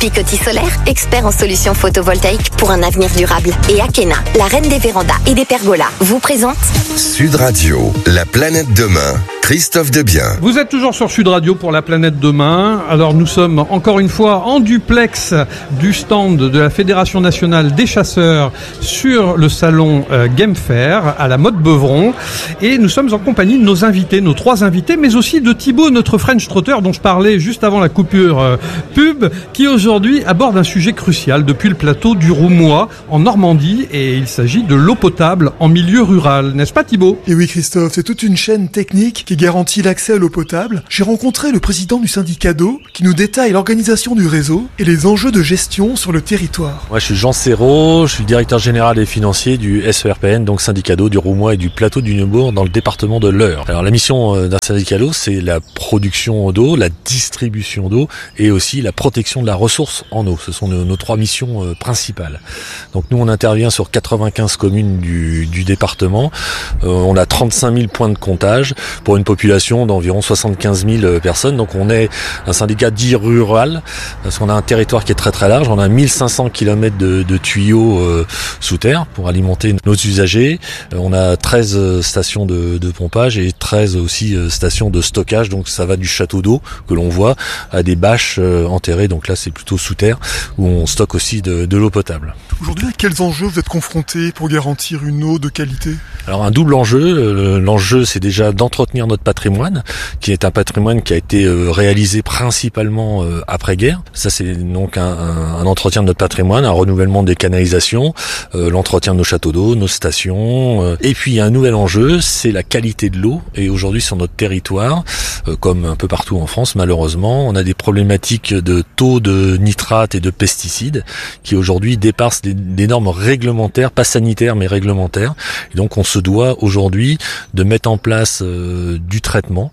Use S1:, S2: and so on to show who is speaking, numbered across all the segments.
S1: Picoty Solaire, expert en solutions photovoltaïques pour un avenir durable. Et Akena, la reine des vérandas et des pergolas, vous présente
S2: Sud Radio, la planète demain. Christophe Debien.
S3: Vous êtes toujours sur Sud Radio pour la planète demain. Alors nous sommes encore une fois en duplex du stand de la Fédération nationale des chasseurs sur le salon Game Fair à la Motte Beuvron. Et nous sommes en compagnie de nos invités, nos 3 invités, mais aussi de Thibaut, notre French Trotter dont je parlais juste avant la coupure pub, qui aujourd'hui aborde un sujet crucial depuis le plateau du Roumois en Normandie. Et il s'agit de l'eau potable en milieu rural. N'est-ce pas Thibaut ?
S4: Et oui Christophe, c'est toute une chaîne technique qui garantit l'accès à l'eau potable. J'ai rencontré le président du syndicat d'eau qui nous détaille l'organisation du réseau et les enjeux de gestion sur le territoire.
S5: Moi je suis Jean Serrault, je suis directeur général et financier du SERPN, donc syndicat d'eau du Roumois et du plateau du Neubourg dans le département de l'Eure. Alors la mission d'un syndicat d'eau, c'est la production d'eau, la distribution d'eau et aussi la protection de la ressource en eau. Ce sont nos 3 missions principales. Donc nous on intervient sur 95 communes du département. On a 35 000 points de comptage pour une population d'environ 75 000 personnes. Donc on est un syndicat dit rural, parce qu'on a un territoire qui est très très large. On a 1500 km de tuyaux sous terre pour alimenter nos usagers. On a 13 stations de pompage et 13 aussi stations de stockage. Donc ça va du château d'eau que l'on voit à des bâches enterrées. Donc là c'est plutôt sous terre où on stocke aussi de l'eau potable.
S4: Aujourd'hui, à quels enjeux vous êtes confrontés pour garantir une eau de qualité ?
S5: Alors un double enjeu. L'enjeu c'est déjà d'entretenir notre patrimoine, qui est un patrimoine qui a été réalisé principalement après-guerre. Ça c'est donc un entretien de notre patrimoine, un renouvellement des canalisations, l'entretien de nos châteaux d'eau, nos stations. Et puis un nouvel enjeu, c'est la qualité de l'eau. Et aujourd'hui sur notre territoire, comme un peu partout en France malheureusement, on a des problématiques de taux de nitrates et de pesticides qui aujourd'hui dépassent des normes réglementaires, pas sanitaires mais réglementaires. Et donc on se doit aujourd'hui de mettre en place du traitement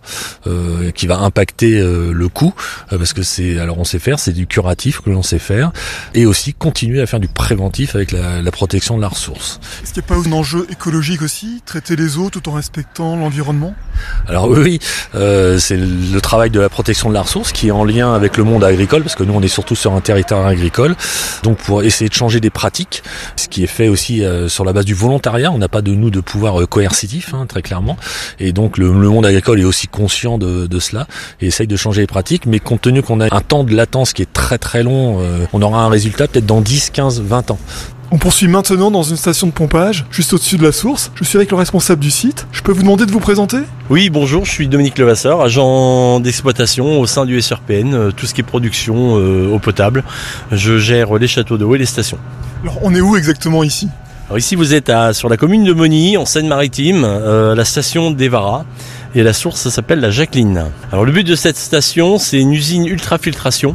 S5: qui va impacter le coût parce que on sait faire, c'est du curatif que l'on sait faire, et aussi continuer à faire du préventif avec la protection de la ressource.
S4: Est-ce qu'il n'y a pas un enjeu écologique aussi, traiter les eaux tout en respectant l'environnement ?
S5: Alors oui, c'est le travail de la protection de la ressource qui est en lien avec le monde agricole, parce que nous on est surtout sur un territoire agricole, donc pour essayer de changer des pratiques, ce qui est fait aussi sur la base du volontariat. On n'a pas de pouvoir coercitif, très clairement, et donc le monde agricole est aussi conscient de cela et essaye de changer les pratiques, mais compte tenu qu'on a un temps de latence qui est très très long, on aura un résultat peut-être dans 10, 15, 20 ans.
S4: On poursuit maintenant dans une station de pompage, juste au-dessus de la source. Je suis avec le responsable du site. Je peux vous demander de vous présenter ?
S6: Oui, bonjour, je suis Dominique Levasseur, agent d'exploitation au sein du SERPN, tout ce qui est production eau potable. Je gère les châteaux d'eau et les stations.
S4: Alors on est où exactement ici ?
S6: Alors ici vous êtes sur la commune de Mony, en Seine-Maritime, la station d'Evara. Et la source, ça s'appelle la Jacqueline. Alors le but de cette station, c'est une usine ultrafiltration,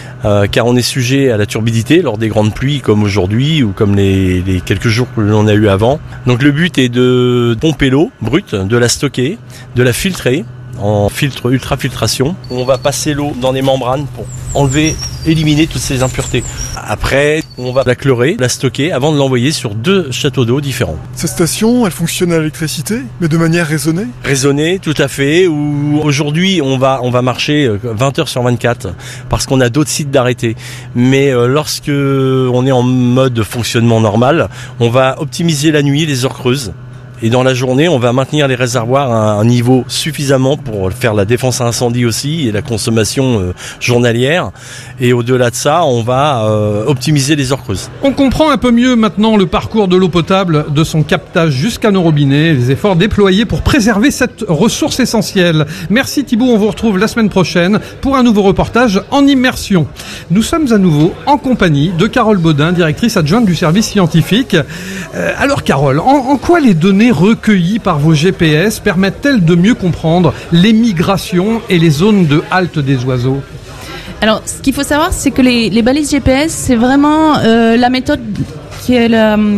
S6: car on est sujet à la turbidité lors des grandes pluies comme aujourd'hui ou comme les quelques jours que l'on a eu avant. Donc le but est de pomper l'eau brute, de la stocker, de la filtrer en filtre ultrafiltration. On va passer l'eau dans des membranes pour éliminer toutes ces impuretés. Après, on va la chlorer, la stocker avant de l'envoyer sur 2 châteaux d'eau différents.
S4: Cette station, elle fonctionne à l'électricité, mais de manière raisonnée ?
S6: Raisonnée, tout à fait. Aujourd'hui, on va marcher 20 heures sur 24 parce qu'on a d'autres sites d'arrêter. Mais lorsque on est en mode fonctionnement normal, on va optimiser la nuit, les heures creuses. Et dans la journée, on va maintenir les réservoirs à un niveau suffisamment pour faire la défense à incendie aussi et la consommation journalière. Et au-delà de ça, on va optimiser les heures creuses.
S3: On comprend un peu mieux maintenant le parcours de l'eau potable, de son captage jusqu'à nos robinets, les efforts déployés pour préserver cette ressource essentielle. Merci Thibaut, on vous retrouve la semaine prochaine pour un nouveau reportage en immersion. Nous sommes à nouveau en compagnie de Carole Baudin, directrice adjointe du service scientifique. Alors Carole, en quoi les données recueillies par vos GPS permettent-elles de mieux comprendre les migrations et les zones de halte des oiseaux ?
S7: Alors, ce qu'il faut savoir, c'est que les balises GPS, c'est vraiment la méthode qui est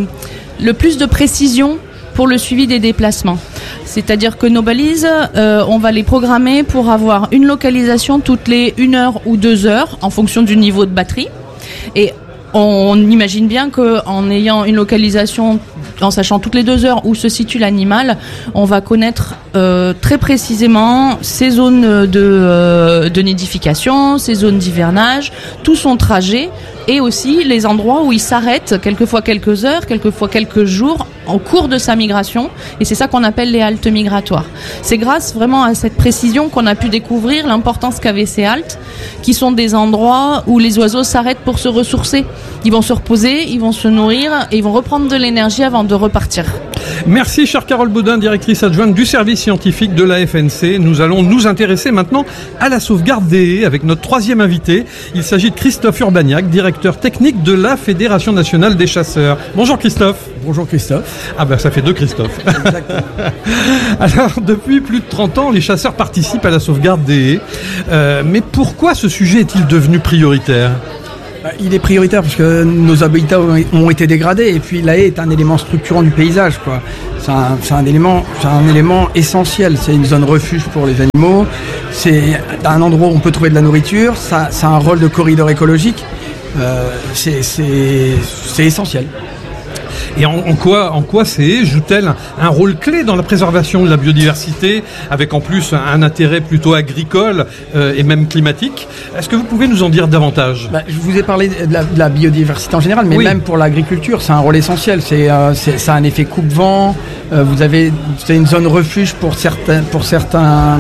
S7: le plus de précision pour le suivi des déplacements. C'est-à-dire que nos balises, on va les programmer pour avoir une localisation toutes les 1 heure ou 2 heures en fonction du niveau de batterie. Et On imagine bien qu'en ayant une localisation, en sachant toutes les 2 heures où se situe l'animal, on va connaître très précisément ses zones de nidification, ses zones d'hivernage, tout son trajet et aussi les endroits où il s'arrête, quelquefois quelques heures, quelquefois quelques jours au cours de sa migration, et c'est ça qu'on appelle les haltes migratoires. C'est grâce vraiment à cette précision qu'on a pu découvrir l'importance qu'avaient ces haltes, qui sont des endroits où les oiseaux s'arrêtent pour se ressourcer. Ils vont se reposer, ils vont se nourrir et ils vont reprendre de l'énergie avant de repartir.
S3: Merci, chère Carole Baudin, directrice adjointe du service scientifique de la FNC. Nous allons nous intéresser maintenant à la sauvegarde des haies avec notre 3e invité. Il s'agit de Christophe Urbaniak, directeur technique de la Fédération nationale des chasseurs. Bonjour Christophe.
S8: Bonjour Christophe.
S3: Ah ben ça fait 2 Christophe.
S8: Exactement.
S3: Alors depuis plus de 30 ans, les chasseurs participent à la sauvegarde des haies. Mais pourquoi ce sujet est-il devenu prioritaire ?
S8: Il est prioritaire parce que nos habitats ont été dégradés et puis la haie est un élément structurant du paysage, quoi. C'est un élément essentiel. C'est une zone refuge pour les animaux. C'est un endroit où on peut trouver de la nourriture. Ça a un rôle de corridor écologique. C'est essentiel.
S3: Et en quoi ces haies jouent-elles un rôle clé dans la préservation de la biodiversité, avec en plus un intérêt plutôt agricole et même climatique ? Est-ce que vous pouvez nous en dire davantage ?
S8: Je vous ai parlé de la biodiversité en général, mais oui. Même pour l'agriculture, c'est un rôle essentiel. Ça a un effet coupe-vent. C'est une zone refuge pour certains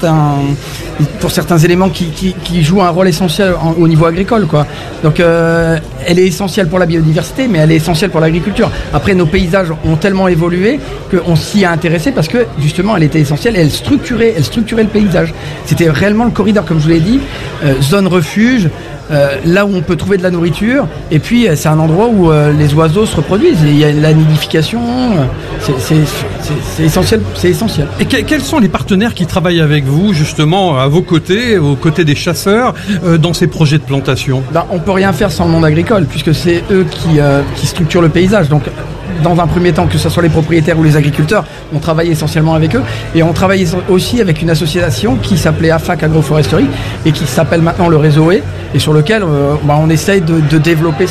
S8: éléments qui jouent un rôle essentiel au niveau agricole, quoi. Donc elle est essentielle pour la biodiversité, mais elle est essentielle pour l'agriculture. Après, nos paysages ont tellement évolué qu'on s'y a intéressé parce que justement elle était essentielle et elle structurait le paysage. C'était réellement le corridor, comme je vous l'ai dit, zone refuge. Là où on peut trouver de la nourriture, et puis c'est un endroit où les oiseaux se reproduisent, il y a la nidification, c'est essentiel.
S3: Et quels sont les partenaires qui travaillent avec vous, justement, à vos côtés, aux côtés des chasseurs, dans ces projets de plantation ?
S8: On peut rien faire sans le monde agricole, puisque c'est eux qui structurent le paysage. Donc, dans un premier temps, que ce soit les propriétaires ou les agriculteurs, on travaille essentiellement avec eux. Et on travaille aussi avec une association qui s'appelait AFAC Agroforesterie et qui s'appelle maintenant le Réseau Haies, et sur lequel on essaye de développer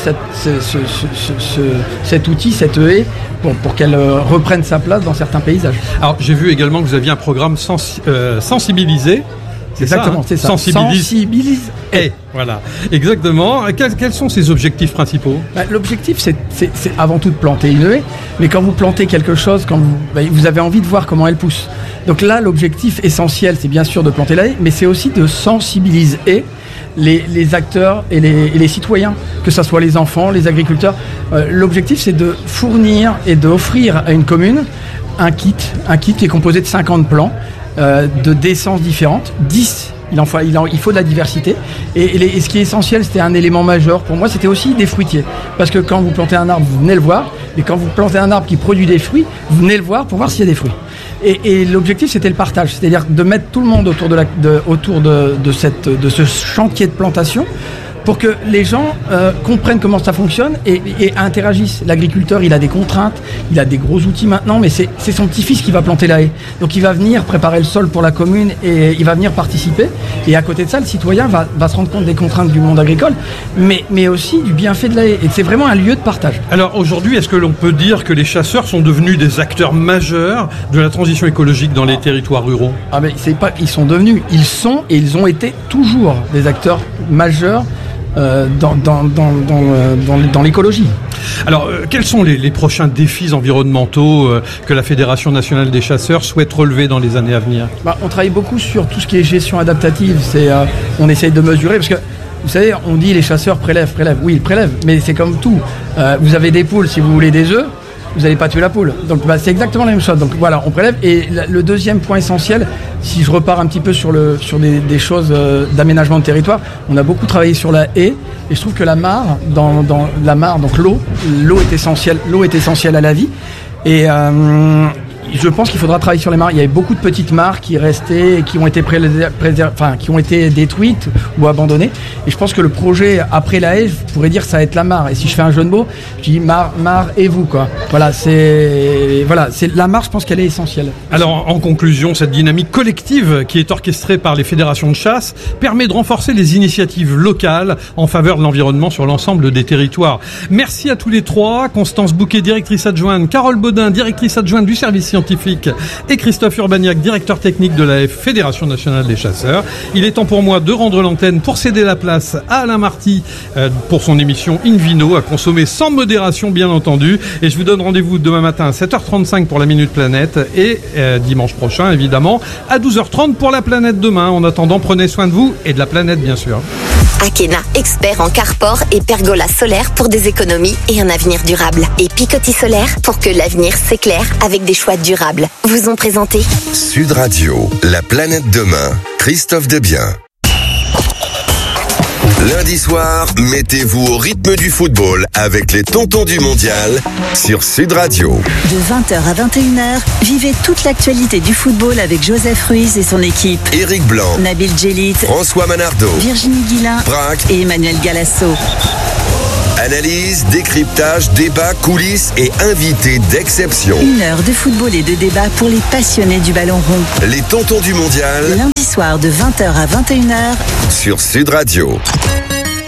S8: cet outil, cette haie, pour qu'elle reprenne sa place dans certains paysages.
S3: Alors, j'ai vu également que vous aviez un programme sensibilisé.
S8: Exactement, c'est ça.
S3: Sensibilise. Et voilà, exactement. Quels sont ses objectifs principaux ?
S8: L'objectif, c'est avant tout de planter une haie, mais quand vous plantez quelque chose, vous avez envie de voir comment elle pousse. Donc là, l'objectif essentiel, c'est bien sûr de planter la haie, mais c'est aussi de sensibiliser les acteurs et les citoyens, que ce soit les enfants, les agriculteurs. L'objectif, c'est de fournir et d'offrir à une commune un kit qui est composé de 50 plants, de d'essences différentes, 10. Il faut de la diversité. Et ce qui est essentiel, c'était un élément majeur pour moi, c'était aussi des fruitiers. Parce que quand vous plantez un arbre, vous venez le voir. Et quand vous plantez un arbre qui produit des fruits, vous venez le voir pour voir s'il y a des fruits. Et l'objectif, c'était le partage. C'est-à-dire de mettre tout le monde autour de ce chantier de plantation, pour que les gens comprennent comment ça fonctionne et interagissent. L'agriculteur, il a des contraintes, il a des gros outils maintenant, mais c'est son petit-fils qui va planter la haie. Donc il va venir préparer le sol pour la commune et il va venir participer. Et à côté de ça, le citoyen va se rendre compte des contraintes du monde agricole, mais aussi du bienfait de la haie. Et c'est vraiment un lieu de partage.
S3: Alors aujourd'hui, est-ce que l'on peut dire que les chasseurs sont devenus des acteurs majeurs de la transition écologique dans les territoires ruraux ?
S8: Mais c'est pas, ils sont devenus, ils sont et ils ont été toujours des acteurs majeurs dans l'écologie.
S3: Alors, quels sont les prochains défis environnementaux que la Fédération nationale des chasseurs souhaite relever dans les années à venir ?
S8: On travaille beaucoup sur tout ce qui est gestion adaptative. On essaye de mesurer, parce que vous savez, on dit les chasseurs prélèvent. Oui, ils prélèvent, mais c'est comme tout. Vous avez des poules, si vous voulez des œufs, vous n'allez pas tuer la poule. Donc c'est exactement la même chose. Donc voilà, on prélève. Et le deuxième point essentiel, si je repars un petit peu sur des choses d'aménagement de territoire, on a beaucoup travaillé sur la haie. Et je trouve que la mare, dans la mare, donc l'eau est essentielle à la vie. Et je pense qu'il faudra travailler sur les marques. Il y avait beaucoup de petites marques qui restaient, qui ont été qui ont été détruites ou abandonnées. Et je pense que le projet après la haie, je pourrais dire ça va être la mare. Et si je fais un jeu de mots, je dis mare et vous, quoi. Voilà, c'est la mare. Je pense qu'elle est essentielle.
S3: Alors, en conclusion, cette dynamique collective qui est orchestrée par les fédérations de chasse permet de renforcer les initiatives locales en faveur de l'environnement sur l'ensemble des territoires. Merci à tous les trois. Constance Bouquet, directrice adjointe, Carole Baudin, directrice adjointe du service scientifique, et Christophe Urbaniak, directeur technique de la Fédération nationale des chasseurs. Il est temps pour moi de rendre l'antenne pour céder la place à Alain Marty pour son émission Invino, à consommer sans modération bien entendu. Et je vous donne rendez-vous demain matin à 7h35 pour la Minute Planète et dimanche prochain évidemment à 12h30 pour la Planète Demain. En attendant, prenez soin de vous et de la planète bien sûr.
S1: Akena, expert en carport et pergola solaire pour des économies et un avenir durable. Et Picoty Solaire pour que l'avenir s'éclaire avec des choix durables. Vous ont présenté
S2: Sud Radio, la planète demain, Christophe Debien. Lundi soir, mettez-vous au rythme du football avec les Tontons du Mondial sur Sud Radio.
S9: De 20h à 21h, vivez toute l'actualité du football avec Joseph Ruiz et son équipe.
S2: Éric Blanc,
S9: Nabil Djellit,
S2: François Manardo,
S9: Virginie Guilin,
S2: Braque
S9: et Emmanuel Galasso.
S2: Analyse, décryptage, débat, coulisses et invités d'exception.
S9: 1 heure de football et de débat pour les passionnés du ballon rond.
S2: Les Tontons du Mondial.
S9: Lundi soir de 20h à 21h
S2: sur Sud Radio.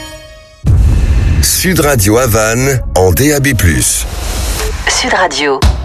S2: Sud Radio à Vannes en DAB+.
S9: Sud Radio.